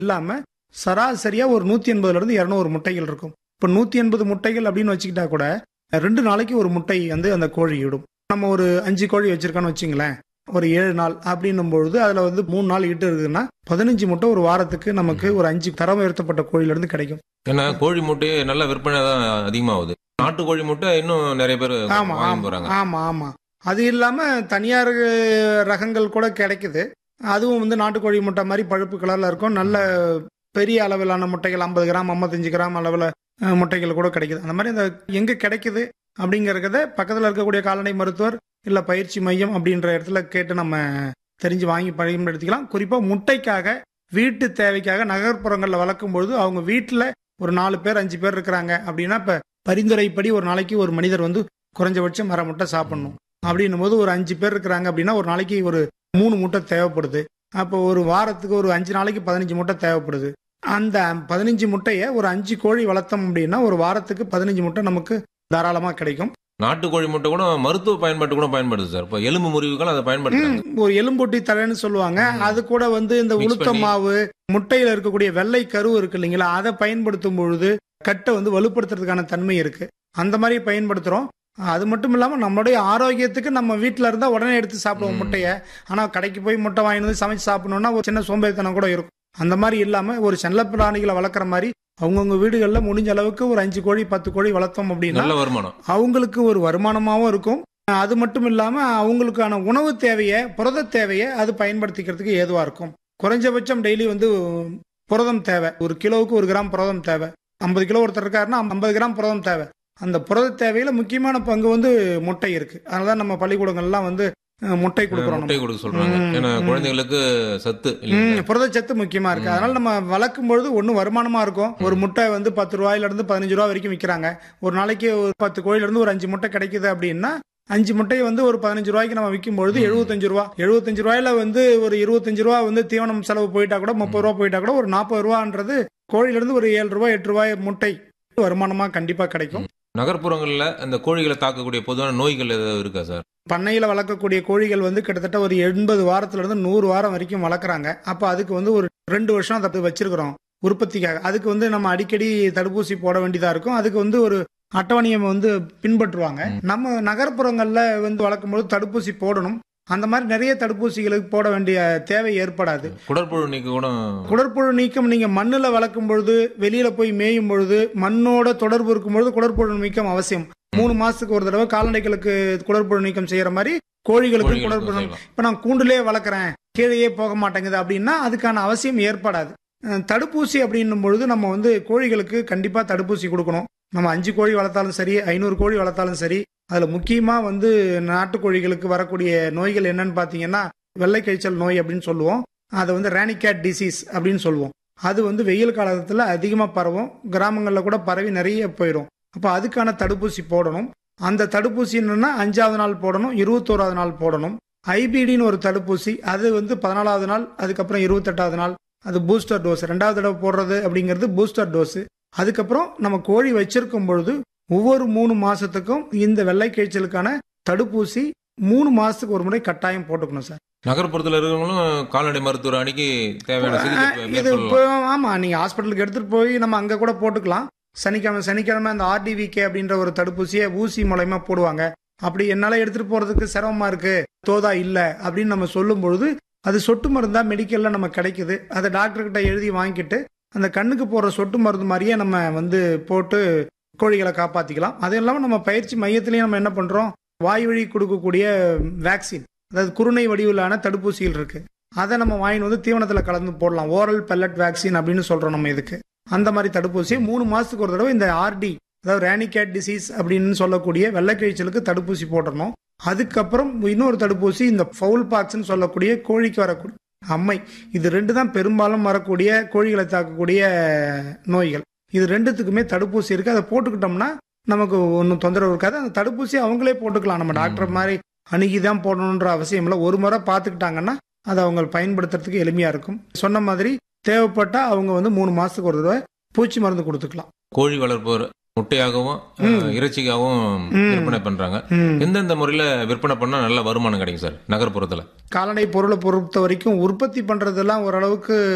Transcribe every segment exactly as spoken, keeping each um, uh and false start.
இல்லாம சராசரியா ஒரு நூத்தி எண்பதுல இருந்து இருநூறு முட்டைகள் இருக்கும். இப்ப நூத்தி எண்பது முட்டைகள் அப்படின்னு வச்சுக்கிட்டா கூட ரெண்டு நாளைக்கு ஒரு முட்டை வந்து அந்த கோழி இடும். நம்ம ஒரு அஞ்சு கோழி வச்சிருக்கோன்னு வச்சுங்களேன், ஒரு ஏழு நாள் அப்படின்னும் பொழுது அதுல வந்து மூணு நாள் இட்டு இருக்குதுன்னா பதினஞ்சு முட்டை ஒரு வாரத்துக்கு நமக்கு ஒரு அஞ்சு தரம் உயர்த்தப்பட்ட கோழில இருந்து கிடைக்கும். ஏன்னா கோழி முட்டையே நல்ல விற்பனை தான் அதிகமாகுது. நாட்டு கோழி முட்டை இன்னும் நிறைய பேர் ஆமா வாங்கி போறாங்க. ஆமா ஆமா அது இல்லாம தனியார் ரகங்கள் கூட கிடைக்குது. அதுவும் வந்து நாட்டுக்கோழி முட்டை மாதிரி பழுப்பு கலர்ல இருக்கும். நல்ல பெரிய அளவிலான முட்டைகள் ஐம்பது கிராம் ஐம்பத்தஞ்சு கிராம் அளவில் முட்டைகள் கூட கிடைக்குது. அந்த மாதிரி அந்த எங்க கிடைக்குது அப்படிங்கறத பக்கத்தில் இருக்கக்கூடிய கால்நடை மருத்துவர் இல்ல பயிற்சி மையம் அப்படின்ற இடத்துல கேட்டு நம்ம தெரிஞ்சு வாங்கி பயன்படுத்திக்கலாம். குறிப்பா முட்டைக்காக வீட்டு தேவைக்காக நகர்ப்புறங்களில் வளர்க்கும் பொழுது அவங்க வீட்டுல ஒரு நாலு பேர் அஞ்சு பேர் இருக்கிறாங்க அப்படின்னா இப்ப பரிந்துரைப்படி ஒரு நாளைக்கு ஒரு மனிதர் வந்து குறைஞ்சபட்சம் அரை முட்டை சாப்பிடணும் அப்படின்னும் போது ஒரு அஞ்சு பேர் இருக்கிறாங்க அப்படின்னா ஒரு நாளைக்கு ஒரு மூணு முட்டை தேவைப்படுது. அப்போ ஒரு வாரத்துக்கு ஒரு அஞ்சு நாளைக்கு பதினஞ்சு முட்டை தேவைப்படுது. அந்த பதினஞ்சு முட்டையை ஒரு அஞ்சு கோழி வளர்த்தோம் அப்படின்னா ஒரு வாரத்துக்கு பதினஞ்சு முட்டை நமக்கு தாராளமா கிடைக்கும். நாட்டுக்கோழி முட்டை கூட மருத்துவ பயன்பாட்டு கூட பயன்படுது சார். இப்போ எலும்பு முறிவுகள் அதை பயன்படுத்துறாங்க. ஒரு எலும்பூட்டி தலைன்னு சொல்லுவாங்க. அது கூட வந்து இந்த உளுத்த மாவு முட்டையில இருக்கக்கூடிய வெள்ளை கரு இருக்கு இல்லைங்களா, அதை பயன்படுத்தும் பொழுது கட்டை வந்து வலுப்படுத்துறதுக்கான தன்மை இருக்கு. அந்த மாதிரி பயன்படுத்துறோம். அது மட்டும் இல்லாம நம்மளுடைய ஆரோக்கியத்துக்கு நம்ம வீட்டுல இருந்தா உடனே எடுத்து சாப்பிடுவோம் முட்டைய. ஆனா கடைக்கு போய் முட்டை வாங்கி வந்து சமைச்சு சாப்பிடணும்னா ஒரு சின்ன சோம்பேறித்தனம் கூட இருக்கும். அந்த மாதிரி இல்லாம ஒரு செல்ல பிராணிகளை வளர்க்குற மாதிரி அவங்கவுங்க வீடுகள்ல முடிஞ்ச அளவுக்கு ஒரு அஞ்சு கோழி பத்து கோழி வளர்த்தோம் அப்படின்னா நல்ல வருமானம், அவங்களுக்கு ஒரு வருமானமாவும் இருக்கும். அது மட்டும் இல்லாம அவங்களுக்கான உணவு தேவையை புரத தேவையை அது பயன்படுத்திக்கிறதுக்கு ஏதுவா இருக்கும். குறைஞ்சபட்சம் டெய்லி வந்து புரதம் தேவை. ஒரு கிலோவுக்கு ஒரு கிராம் புரதம் தேவை. ஐம்பது கிலோ ஒருத்தர் இருக்காருன்னா ஐம்பது கிராம் புரதம் தேவை. அந்த புரத தேவையில முக்கியமான பங்கு வந்து முட்டை இருக்கு. அதனாலதான் நம்ம பள்ளிக்கூடங்கள்லாம் வந்து முட்டை கொடுக்குறோம். முட்டை கொடுக்க சொல்றாங்க. ஏன்னா குழந்தைகளுக்கு சத்து புரத சத்து முக்கியமா இருக்கு. அதனால நம்ம வளர்க்கும் பொழுது ஒன்னும் வருமானமா இருக்கும். ஒரு முட்டை வந்து பத்து ரூபாயில இருந்து பதினஞ்சு ரூபாய் வரைக்கும் விற்கிறாங்க. ஒரு நாளைக்கு ஒரு பத்து கோழில இருந்து ஒரு அஞ்சு முட்டை கிடைக்குது அப்படின்னா அஞ்சு முட்டையை வந்து ஒரு பதினஞ்சு ரூபாய்க்கு நம்ம விற்கும் பொழுது எழுபத்தஞ்சு ரூபா எழுபத்தஞ்சு ரூபாயில வந்து ஒரு இருபத்தஞ்சு ரூபா வந்து தீவனம் செலவு போயிட்டா கூட முப்பது ரூபா போயிட்டா கூட ஒரு நாற்பது ரூபான்றது கோழில இருந்து ஒரு ஏழு ரூபாய் எட்டு ரூபாய் முட்டை வருமானமா கண்டிப்பா கிடைக்கும். நகர்ப்புறங்கள்ல அந்த கோழிகளை தாக்கக்கூடிய பொதுவான நோய்கள் ஏதாவது இருக்கா சார்? பண்ணையில வளர்க்கக்கூடிய கோழிகள் வந்து கிட்டத்தட்ட ஒரு எண்பது வாரத்துல இருந்து நூறு வாரம் வரைக்கும் வளர்க்குறாங்க. அப்ப அதுக்கு வந்து ஒரு ரெண்டு வருஷம் அதை வச்சிருக்கிறோம் உற்பத்திக்காக. அதுக்கு வந்து நம்ம அடிக்கடி தடுப்பூசி போட வேண்டியதா இருக்கும். அதுக்கு வந்து ஒரு அட்டவணையம் வந்து பின்பற்றுவாங்க. நம்ம நகர்ப்புறங்கள்ல வந்து வளர்க்கும்போது தடுப்பூசி போடணும். அந்த மாதிரி நிறைய தடுப்பூசிகளுக்கு போட வேண்டிய தேவை ஏற்படாது. குடற்புழு நீக்கம் கூட குடற்புழு நீக்கம் நீங்க மண்ணுல வளர்க்கும் பொழுது வெளியில போய் மேயும் பொழுது மண்ணோட தொடர்பு இருக்கும் பொழுது குடற்புழு நீக்கம் அவசியம். மூணு மாசத்துக்கு ஒரு தடவை கால்நடைகளுக்கு குடற்புழு நீக்கம் செய்யற மாதிரி கோழிகளுக்கு குடற்புழு. இப்ப நான் கூண்டுலயே வளர்க்குறேன் கீழேயே போக மாட்டேங்குது அப்படின்னா அதுக்கான அவசியம் ஏற்படாது. தடுப்பூசி அப்படின்னும் பொழுது நம்ம வந்து கோழிகளுக்கு கண்டிப்பா தடுப்பூசி கொடுக்கணும். நம்ம அஞ்சு கோழி வளர்த்தாலும் சரி ஐநூறு கோழி வளர்த்தாலும் சரி அதுல முக்கியமா வந்து நாட்டுக்கோழிகளுக்கு வரக்கூடிய நோய்கள் என்னன்னு பாத்தீங்கன்னா வெள்ளை கழிச்சல் நோய் அப்படின்னு சொல்லுவோம். அதை வந்து ரானிகேட் டிசீஸ் அப்படின்னு சொல்லுவோம். அது வந்து வெயில் காலத்துல அதிகமா பரவும். கிராமங்கள்ல கூட பரவி நிறைய போயிடும். அப்ப அதுக்கான தடுப்பூசி போடணும். அந்த தடுப்பூசி என்னன்னா அஞ்சாவது நாள் போடணும், இருபத்தோராவது நாள் போடணும். ஐபிடின்னு ஒரு தடுப்பூசி அது வந்து பதினாலாவது நாள், அதுக்கப்புறம் இருபத்தெட்டாவது நாள். அது பூஸ்டர் டோஸ். ரெண்டாவது தடவை போடுறது அப்படிங்கிறது பூஸ்டர் டோஸ். அதுக்கப்புறம் நம்ம கோழி வச்சிருக்கும் பொழுது ஒவ்வொரு மூணு மாசத்துக்கும் இந்த வெள்ளை கிழிச்சலுக்கான தடுப்பூசி மூணு மாசத்துக்கு ஒரு முறை கட்டாயம் போட்டுக்கணும் சார். நகர்ப்புறத்துல இருக்கிறவங்களும் கால்நடை மருத்துவர் அன்னைக்கு தேவையான இது ஆமா நீங்க ஹாஸ்பிட்டலுக்கு எடுத்துட்டு போய் நம்ம அங்க கூட போட்டுக்கலாம். சனிக்கிழமை சனிக்கிழமை அந்த ஆர்டிவிகே அப்படின்ற ஒரு தடுப்பூசியை ஊசி மூலமா போடுவாங்க. அப்படி என்னால எடுத்துட்டு போறதுக்கு சிரமமா இருக்கு தோதா இல்ல அப்படின்னு நம்ம சொல்லும் பொழுது அது சொட்டு மருந்தா மெடிக்கல்ல நம்ம கிடைக்குது. அதை டாக்டர் கிட்ட எழுதி வாங்கிட்டு அந்த கண்ணுக்கு போடுற சொட்டு மருந்து மாதிரியே நம்ம வந்து போட்டு கோழிகளை காப்பாத்திக்கலாம். அது இல்லாம நம்ம பயிற்சி மையத்திலயும் நம்ம என்ன பண்றோம், வாய் வழி கொடுக்கக்கூடிய வேக்சின், அதாவது குருணை வடிவிலான தடுப்பூசிகள் இருக்கு. அதை நம்ம வாங்கி வந்து தீவனத்துல கலந்து போடலாம். ஓரல் பெல்லட் வேக்சின் அப்படின்னு சொல்றோம் நம்ம இதுக்கு. அந்த மாதிரி தடுப்பூசியை மூணு மாசத்துக்கு ஒரு தடவை இந்த ஆர்டி அதாவது ரானிகேட் டிசீஸ் அப்படின்னு சொல்லக்கூடிய வெள்ளைக்கிழிச்சலுக்கு தடுப்பூசி போடணும். அதுக்கப்புறம் இன்னொரு தடுப்பூசி இந்த ஃபவுல் பாக்ஸ்ன்னு சொல்லக்கூடிய கோழிக்கு வரக்கூடிய அம்மை. இது ரெண்டு தான் பெரும்பாலும் வரக்கூடிய கோழிகளை தாக்கக்கூடிய நோய்கள். இது ரெண்டுத்துக்குமே தடுப்பூசி இருக்கு. அதை போட்டுக்கிட்டோம்னா நமக்கு ஒன்றும் தொந்தரவு இருக்காது. அந்த தடுப்பூசி அவங்களே போட்டுக்கலாம். நம்ம டாக்டர் மாதிரி அணுகிதான் போடணுன்ற அவசியம் இல்லை. ஒரு முறை பார்த்துக்கிட்டாங்கன்னா அதை அவங்க பயன்படுத்துறதுக்கு எளிமையா இருக்கும். சொன்ன மாதிரி தேவைப்பட்டா அவங்க வந்து மூணு மாசத்துக்கு ஒரு தடவை பூச்சி மருந்து கொடுத்துக்கலாம். கோழி வளர்ப்போர் முட்டையாகவும் இறைச்சிக்காகவும் விற்பனை பண்றாங்க. எந்தெந்த முறையில விற்பனை பண்ணா நல்ல வருமானம் கிடைக்கும் சார் நகர்ப்புறத்துல? கால்நடை பொருளை பொறுத்த வரைக்கும் உற்பத்தி பண்றதெல்லாம் ஓரளவுக்கு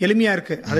எளிமையா இருக்கு. அது